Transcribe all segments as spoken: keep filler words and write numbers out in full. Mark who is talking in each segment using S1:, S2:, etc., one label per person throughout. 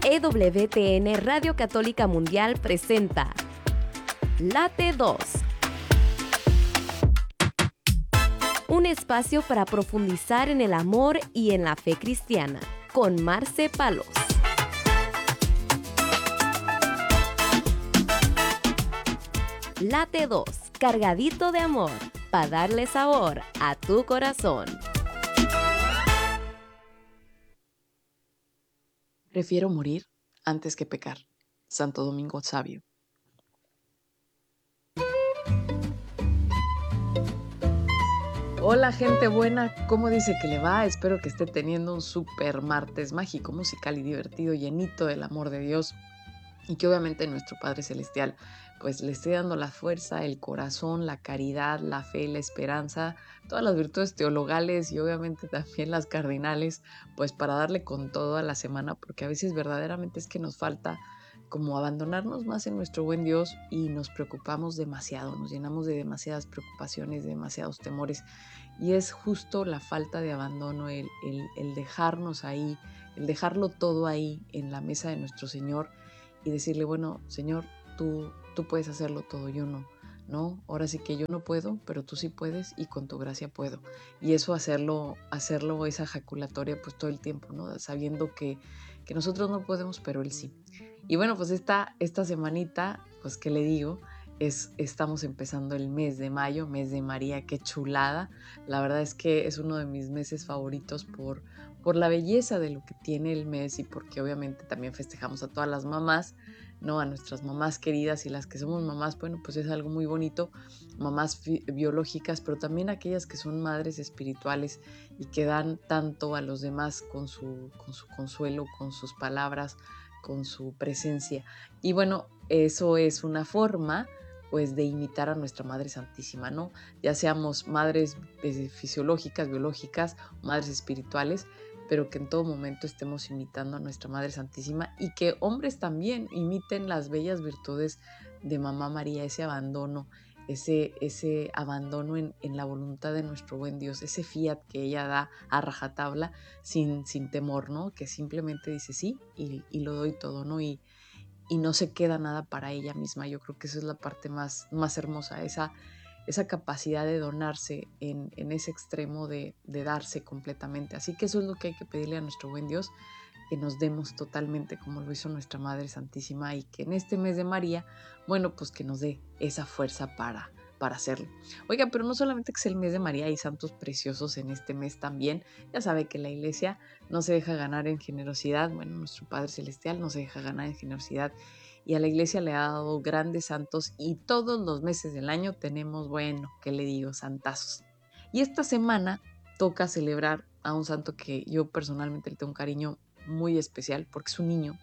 S1: E W T N Radio Católica Mundial presenta Late dos, un espacio para profundizar en el amor y en la fe cristiana, con Marce Palos. Late dos, cargadito de amor, para darle sabor a tu corazón.
S2: Prefiero morir antes que pecar. Santo Domingo Sabio. Hola gente buena, ¿cómo dice que le va? Espero que esté teniendo un super martes mágico, musical y divertido, llenito del amor de Dios, y que obviamente nuestro Padre Celestial pues le esté dando la fuerza, el corazón, la caridad, la fe, la esperanza, todas las virtudes teologales y obviamente también las cardinales, pues para darle con todo a la semana, porque a veces verdaderamente es que nos falta como abandonarnos más en nuestro buen Dios y nos preocupamos demasiado, nos llenamos de demasiadas preocupaciones, de demasiados temores, y es justo la falta de abandono, el, el, el dejarnos ahí, el dejarlo todo ahí en la mesa de nuestro Señor y decirle, bueno, Señor, tú, tú puedes hacerlo todo, yo no, ¿no? Ahora sí que yo no puedo, pero tú sí puedes y con tu gracia puedo. Y eso hacerlo, hacerlo esa ejaculatoria pues todo el tiempo, ¿no? Sabiendo que, que nosotros no podemos, pero Él sí. Y bueno, pues esta, esta semanita, pues ¿qué le digo? Es, estamos empezando el mes de mayo, mes de María, qué chulada. La verdad es que es uno de mis meses favoritos por, por la belleza de lo que tiene el mes y porque obviamente también festejamos a todas las mamás, ¿no? A nuestras mamás queridas y las que somos mamás, bueno, pues es algo muy bonito, mamás fi- biológicas, pero también aquellas que son madres espirituales y que dan tanto a los demás con su, con su consuelo, con sus palabras, con su presencia. Y bueno, eso es una forma pues de imitar a nuestra Madre Santísima, ¿no? Ya seamos madres eh, fisiológicas, biológicas, madres espirituales, pero que en todo momento estemos imitando a nuestra Madre Santísima y que hombres también imiten las bellas virtudes de Mamá María, ese abandono, ese, ese abandono en, en la voluntad de nuestro buen Dios, ese fiat que ella da a rajatabla sin, sin temor, ¿no? Que simplemente dice sí y, y lo doy todo, ¿no? Y, y no se queda nada para ella misma. Yo creo que esa es la parte más, más hermosa, esa, esa capacidad de donarse en, en ese extremo de, de darse completamente. Así que eso es lo que hay que pedirle a nuestro buen Dios, que nos demos totalmente como lo hizo nuestra Madre Santísima y que en este mes de María, bueno, pues que nos dé esa fuerza para, para hacerlo. Oiga, pero no solamente que es el mes de María, hay santos preciosos en este mes también. Ya sabe que la iglesia no se deja ganar en generosidad, bueno, nuestro Padre Celestial no se deja ganar en generosidad y a la iglesia le ha dado grandes santos y todos los meses del año tenemos, bueno, ¿qué le digo? Santazos. Y esta semana toca celebrar a un santo que yo personalmente le tengo un cariño muy especial porque es un niño,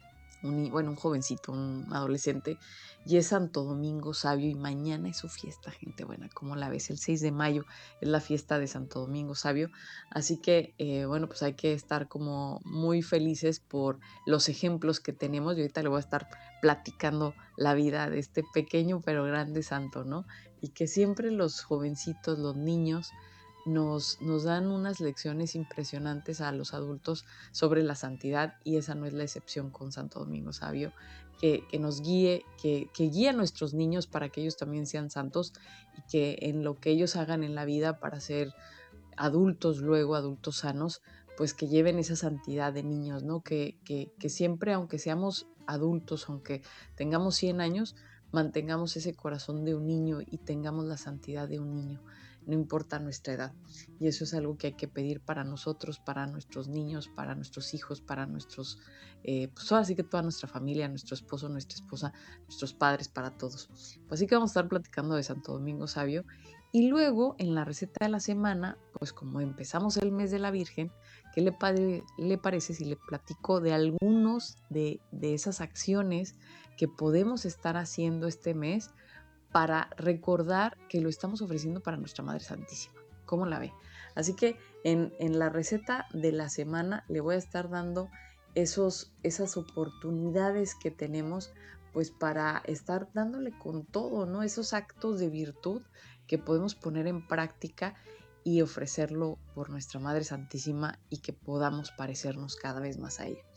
S2: un, bueno, un jovencito, un adolescente, y es Santo Domingo Sabio y mañana es su fiesta, gente buena, como la ves, el seis de mayo es la fiesta de Santo Domingo Sabio, así que, eh, bueno, pues hay que estar como muy felices por los ejemplos que tenemos y ahorita le voy a estar platicando la vida de este pequeño pero grande santo, ¿no? Y que siempre los jovencitos, los niños, Nos, nos dan unas lecciones impresionantes a los adultos sobre la santidad y esa no es la excepción con Santo Domingo Sabio, que, que nos guíe, que, que guíe a nuestros niños para que ellos también sean santos y que en lo que ellos hagan en la vida para ser adultos luego, adultos sanos, pues que lleven esa santidad de niños, ¿no? Que, que, que siempre, aunque seamos adultos, aunque tengamos cien años, mantengamos ese corazón de un niño y tengamos la santidad de un niño, no importa nuestra edad. Y eso es algo que hay que pedir para nosotros, para nuestros niños, para nuestros hijos, para nuestros, eh, pues ahora sí que toda nuestra familia, nuestro esposo, nuestra esposa, nuestros padres, para todos. Pues así que vamos a estar platicando de Santo Domingo Sabio. Y luego, en la receta de la semana, pues como empezamos el mes de la Virgen, ¿qué le, pare, le parece si le platico de algunos de, de esas acciones que podemos estar haciendo este mes para recordar que lo estamos ofreciendo para nuestra Madre Santísima? ¿Cómo la ve? Así que en, en la receta de la semana le voy a estar dando esos, esas oportunidades que tenemos pues para estar dándole con todo, ¿no? Esos actos de virtud que podemos poner en práctica y ofrecerlo por nuestra Madre Santísima y que podamos parecernos cada vez más a ella.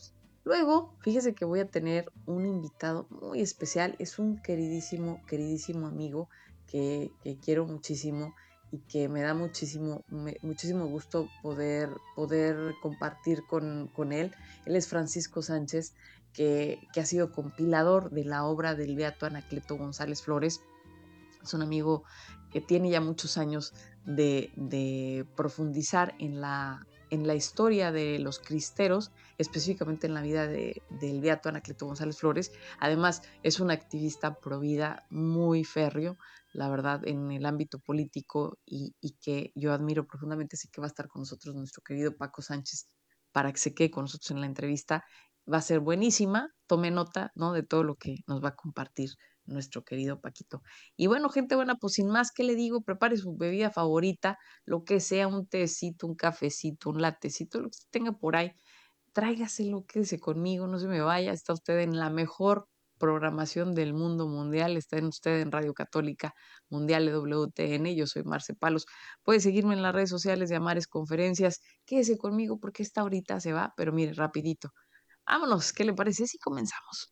S2: Luego, fíjese que voy a tener un invitado muy especial, es un queridísimo, queridísimo amigo que, que quiero muchísimo y que me da muchísimo, me- muchísimo gusto poder, poder compartir con, con él. Él es Francisco Sánchez, que, que ha sido compilador de la obra del beato Anacleto González Flores. Es un amigo que tiene ya muchos años de, de profundizar en la, en la historia de los cristeros, específicamente en la vida de, del beato Anacleto González Flores. Además, es un activista pro vida muy férreo, la verdad, en el ámbito político y, y que yo admiro profundamente. Así que va a estar con nosotros nuestro querido Paco Sánchez para que se quede con nosotros en la entrevista. Va a ser buenísima, tome nota, ¿no?, de todo lo que nos va a compartir nuestro querido Paquito. Y bueno, gente buena, pues sin más que le digo, prepare su bebida favorita, lo que sea, un tecito, un cafecito, un latecito, lo que usted tenga por ahí, tráigaselo, quédese conmigo, no se me vaya, está usted en la mejor programación del mundo mundial, está en usted en Radio Católica Mundial de W T N, yo soy Marce Palos, puede seguirme en las redes sociales de Amares Conferencias, quédese conmigo porque esta ahorita se va, pero mire, rapidito, vámonos, ¿qué le parece si comenzamos?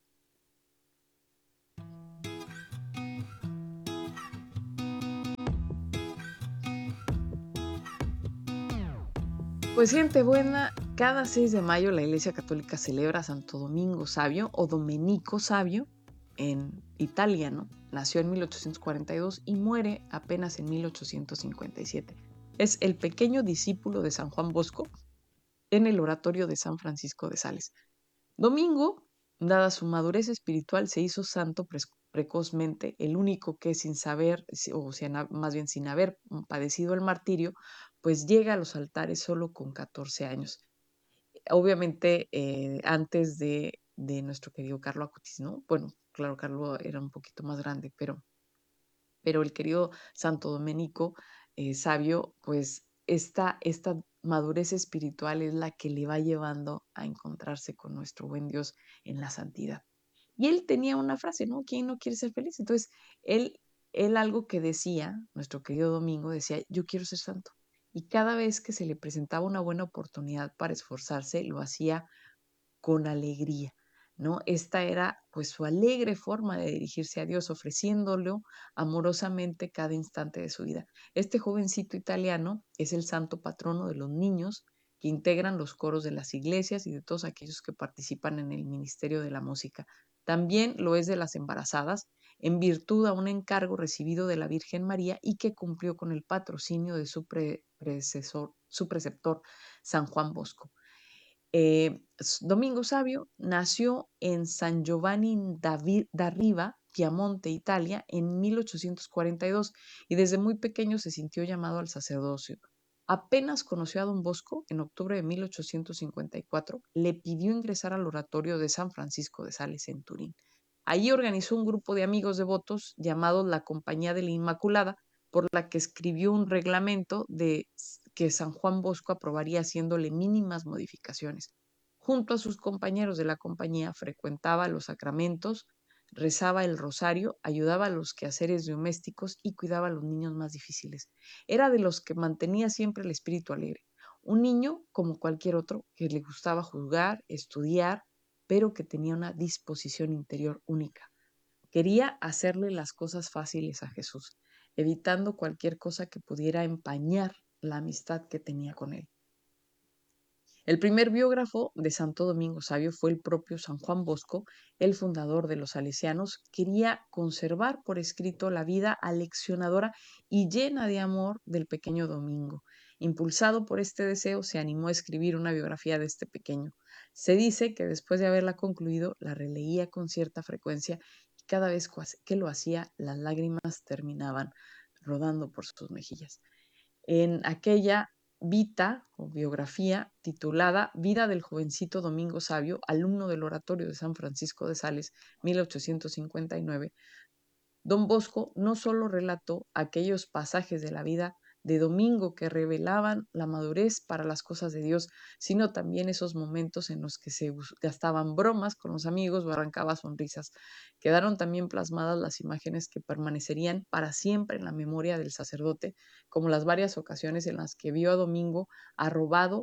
S2: Pues gente buena, cada seis de mayo la Iglesia Católica celebra a Santo Domingo Sabio o Domenico Sabio en italiano. Nació en mil ochocientos cuarenta y dos y muere apenas en mil ochocientos cincuenta y siete. Es el pequeño discípulo de San Juan Bosco en el oratorio de San Francisco de Sales. Domingo, dada su madurez espiritual, se hizo santo pre precozmente, el único que sin saber, o sea, más bien sin haber padecido el martirio, pues llega a los altares solo con catorce años. Obviamente, eh, antes de, de nuestro querido Carlo Acutis, ¿no? Bueno, claro, Carlo era un poquito más grande, pero pero el querido Santo Domenico eh, Sabio, pues esta, esta madurez espiritual es la que le va llevando a encontrarse con nuestro buen Dios en la santidad. Y él tenía una frase, ¿no? ¿Quién no quiere ser feliz? Entonces, él, él algo que decía, nuestro querido Domingo, decía, yo quiero ser santo. Y cada vez que se le presentaba una buena oportunidad para esforzarse, lo hacía con alegría, ¿no? Esta era pues su alegre forma de dirigirse a Dios, ofreciéndolo amorosamente cada instante de su vida. Este jovencito italiano es el santo patrono de los niños que integran los coros de las iglesias y de todos aquellos que participan en el ministerio de la música. También lo es de las embarazadas, en virtud a un encargo recibido de la Virgen María y que cumplió con el patrocinio de su pre predecesor, su preceptor, San Juan Bosco. Eh, Domingo Sabio nació en San Giovanni da Riva, Piamonte, Italia, en mil ochocientos cuarenta y dos y desde muy pequeño se sintió llamado al sacerdocio. Apenas conoció a don Bosco en octubre de mil ochocientos cincuenta y cuatro, le pidió ingresar al oratorio de San Francisco de Sales en Turín. Allí organizó un grupo de amigos devotos llamados la Compañía de la Inmaculada, por la que escribió un reglamento de que San Juan Bosco aprobaría haciéndole mínimas modificaciones. Junto a sus compañeros de la compañía frecuentaba los sacramentos, rezaba el rosario, ayudaba a los quehaceres domésticos y cuidaba a los niños más difíciles. Era de los que mantenía siempre el espíritu alegre. Un niño, como cualquier otro, que le gustaba jugar, estudiar, pero que tenía una disposición interior única. Quería hacerle las cosas fáciles a Jesús, evitando cualquier cosa que pudiera empañar la amistad que tenía con él. El primer biógrafo de Santo Domingo Sabio fue el propio San Juan Bosco, el fundador de los salesianos. Quería conservar por escrito la vida aleccionadora y llena de amor del pequeño Domingo. Impulsado por este deseo, se animó a escribir una biografía de este pequeño. Se dice que después de haberla concluido, la releía con cierta frecuencia y cada vez que lo hacía, las lágrimas terminaban rodando por sus mejillas. En aquella vita o biografía titulada Vida del jovencito Domingo Sabio, alumno del oratorio de San Francisco de Sales, mil ochocientos cincuenta y nueve, don Bosco no solo relató aquellos pasajes de la vida de Domingo que revelaban la madurez para las cosas de Dios, sino también esos momentos en los que se gastaban bromas con los amigos o arrancaba sonrisas. Quedaron también plasmadas las imágenes que permanecerían para siempre en la memoria del sacerdote, como las varias ocasiones en las que vio a Domingo arrobado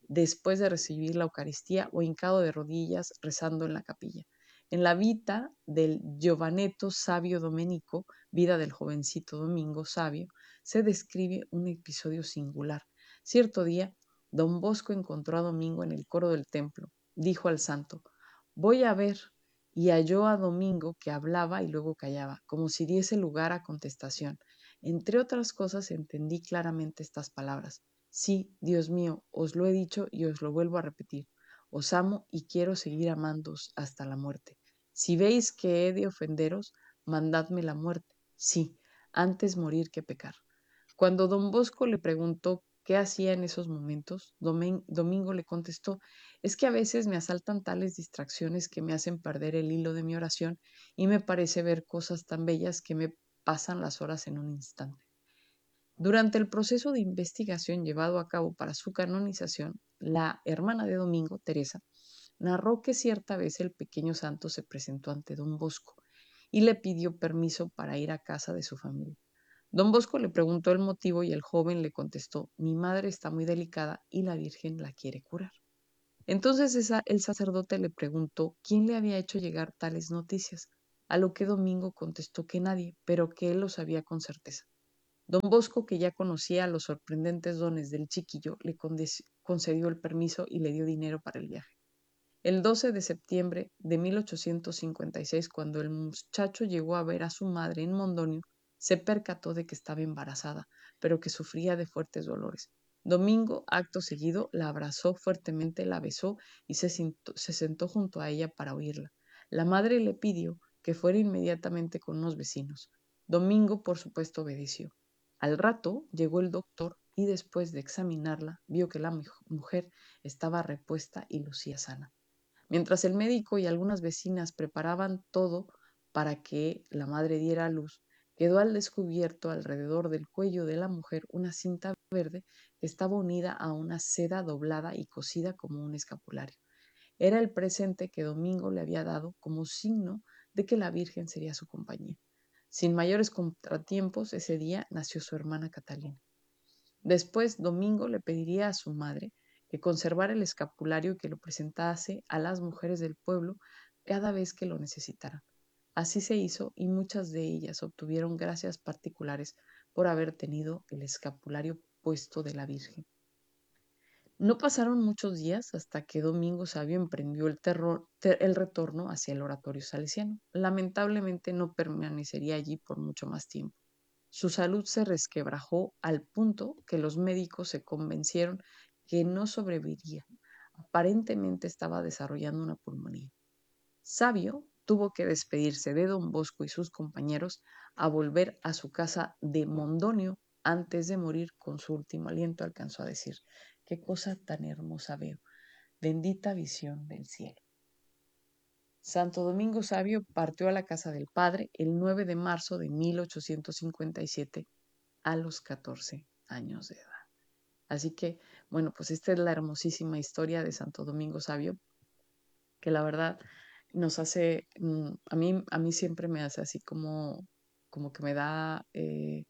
S2: después de recibir la Eucaristía o hincado de rodillas rezando en la capilla. En la vida del Giovanetto Savio Domenico, vida del jovencito Domingo Savio, se describe un episodio singular. Cierto día, don Bosco encontró a Domingo en el coro del templo. Dijo al santo: voy a ver, y halló a Domingo que hablaba y luego callaba, como si diese lugar a contestación. Entre otras cosas entendí claramente estas palabras: sí, Dios mío, os lo he dicho y os lo vuelvo a repetir. Os amo y quiero seguir amándoos hasta la muerte. Si veis que he de ofenderos, mandadme la muerte. Sí, antes morir que pecar. Cuando don Bosco le preguntó qué hacía en esos momentos, Domen- Domingo le contestó: es que a veces me asaltan tales distracciones que me hacen perder el hilo de mi oración y me parece ver cosas tan bellas que me pasan las horas en un instante. Durante el proceso de investigación llevado a cabo para su canonización, la hermana de Domingo, Teresa, narró que cierta vez el pequeño santo se presentó ante don Bosco y le pidió permiso para ir a casa de su familia. Don Bosco le preguntó el motivo y el joven le contestó: mi madre está muy delicada y la Virgen la quiere curar. Entonces esa, el sacerdote le preguntó quién le había hecho llegar tales noticias, a lo que Domingo contestó que nadie, pero que él lo sabía con certeza. Don Bosco, que ya conocía los sorprendentes dones del chiquillo, le concedió el permiso y le dio dinero para el viaje. El doce de septiembre de mil ochocientos cincuenta y seis, cuando el muchacho llegó a ver a su madre en Mondonio, se percató de que estaba embarazada, pero que sufría de fuertes dolores. Domingo, acto seguido, la abrazó fuertemente, la besó y se sentó, se sentó junto a ella para oírla. La madre le pidió que fuera inmediatamente con unos vecinos. Domingo, por supuesto, obedeció. Al rato llegó el doctor y después de examinarla, vio que la mujer estaba repuesta y lucía sana. Mientras el médico y algunas vecinas preparaban todo para que la madre diera a luz, quedó al descubierto alrededor del cuello de la mujer una cinta verde que estaba unida a una seda doblada y cosida como un escapulario. Era el presente que Domingo le había dado como signo de que la Virgen sería su compañía. Sin mayores contratiempos, ese día nació su hermana Catalina. Después, Domingo le pediría a su madre que conservara el escapulario y que lo presentase a las mujeres del pueblo cada vez que lo necesitaran. Así se hizo y muchas de ellas obtuvieron gracias particulares por haber tenido el escapulario puesto de la Virgen. No pasaron muchos días hasta que Domingo Sabio emprendió el, terror, ter, el retorno hacia el oratorio salesiano. Lamentablemente no permanecería allí por mucho más tiempo. Su salud se resquebrajó al punto que los médicos se convencieron que no sobreviviría. Aparentemente estaba desarrollando una pulmonía. Sabio tuvo que despedirse de don Bosco y sus compañeros a volver a su casa de Mondonio. Antes de morir, con su último aliento, alcanzó a decir: qué cosa tan hermosa veo, bendita visión del cielo. Santo Domingo Sabio partió a la casa del Padre el nueve de marzo de mil ochocientos cincuenta y siete a los catorce años de edad. Así que, bueno, pues esta es la hermosísima historia de Santo Domingo Sabio, que la verdad nos hace, mm, a mí, a mí siempre me hace así como, como que me da eh,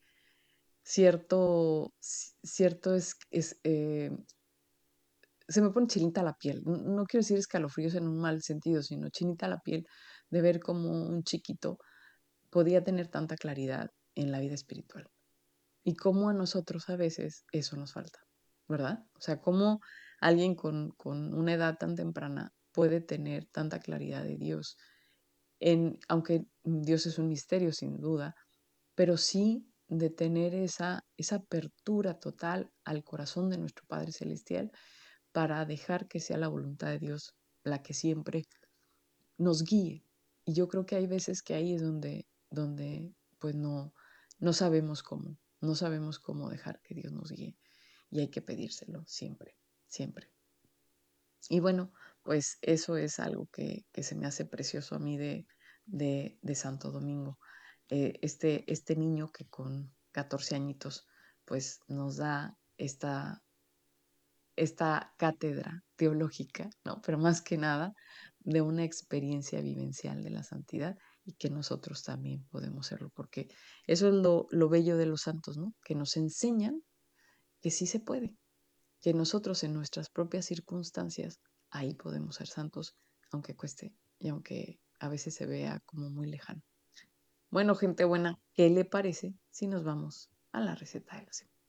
S2: cierto, cierto es, es eh, se me pone chinita la piel. No, no quiero decir escalofríos en un mal sentido, sino chinita la piel de ver cómo un chiquito podía tener tanta claridad en la vida espiritual. Y cómo a nosotros a veces eso nos falta, ¿verdad? O sea, cómo alguien con, con una edad tan temprana puede tener tanta claridad de Dios, en, aunque Dios es un misterio sin duda, pero sí de tener esa, esa apertura total al corazón de nuestro Padre Celestial para dejar que sea la voluntad de Dios la que siempre nos guíe. Y yo creo que hay veces que ahí es donde, donde pues no, no sabemos cómo, no sabemos cómo dejar que Dios nos guíe. Y hay que pedírselo siempre, siempre. Y bueno, pues eso es algo que, que se me hace precioso a mí de, de, de Santo Domingo. Eh, este, este niño que con catorce añitos pues nos da esta, esta cátedra teológica, ¿no? Pero más que nada de una experiencia vivencial de la santidad y que nosotros también podemos serlo, porque eso es lo, lo bello de los santos, ¿no? Que nos enseñan que sí se puede, que nosotros en nuestras propias circunstancias, ahí podemos ser santos, aunque cueste y aunque a veces se vea como muy lejano. Bueno, gente buena, ¿qué le parece si nos vamos a la receta de la semana?